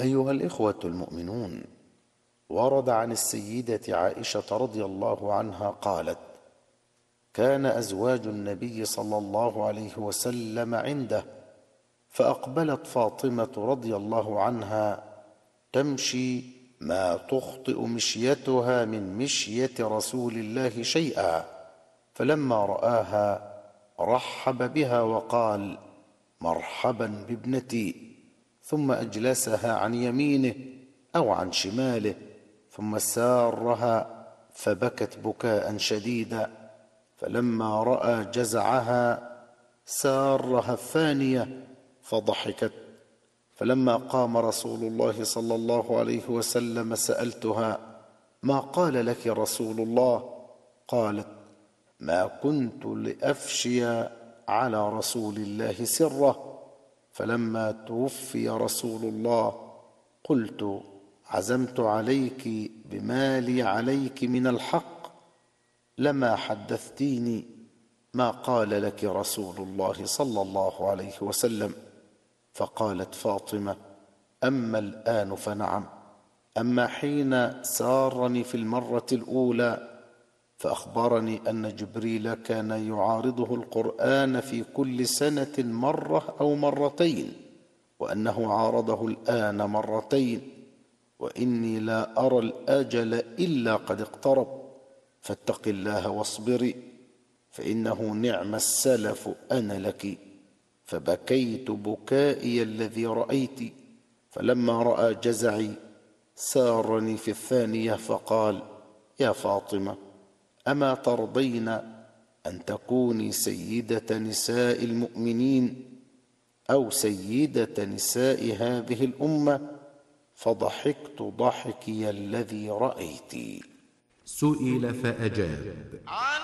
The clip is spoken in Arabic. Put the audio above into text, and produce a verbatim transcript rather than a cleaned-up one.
أيها الإخوة المؤمنون، ورد عن السيدة عائشة رضي الله عنها قالت: كان أزواج النبي صلى الله عليه وسلم عنده، فأقبلت فاطمة رضي الله عنها تمشي ما تخطئ مشيتها من مشية رسول الله شيئا، فلما رآها رحب بها وقال: مرحبا بابنتي، ثم أجلسها عن يمينه أو عن شماله، ثم سارها فبكت بكاء شديدا، فلما رأى جزعها سارها الثانية فضحكت. فلما قام رسول الله صلى الله عليه وسلم سألتها: ما قال لك رسول الله؟ قالت: ما كنت لأفشي على رسول الله سره، فلما توفي رسول الله قلت: عزمت عليك بما لي عليك من الحق، لما حدثتيني ما قال لك رسول الله صلى الله عليه وسلم. فقالت فاطمة: أما الآن فنعم، أما حين سارني في المرة الأولى فأخبرني أن جبريل كان يعارضه القرآن في كل سنة مرة أو مرتين، وأنه عارضه الآن مرتين، وإني لا أرى الأجل إلا قد اقترب، فاتق الله واصبري، فإنه نعم السلف أنا لك. فبكيت بكائي الذي رأيت. فلما رأى جزعي سارني في الثانية فقال: يا فاطمة، أما ترضين أن تكوني سيدة نساء المؤمنين أو سيدة نساء هذه الأمة؟ فضحكت ضحكي الذي رأيت. سئل فأجاب: